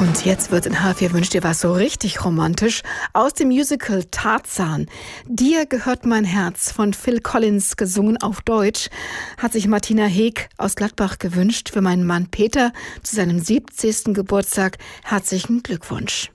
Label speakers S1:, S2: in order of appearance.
S1: Und jetzt wird in H4 wünscht dir was so richtig romantisch aus dem Musical Tarzan. Dir gehört mein Herz von Phil Collins, gesungen auf Deutsch, hat sich Martina Heek aus Gladbach gewünscht für meinen Mann Peter zu seinem 70. Geburtstag. Herzlichen Glückwunsch.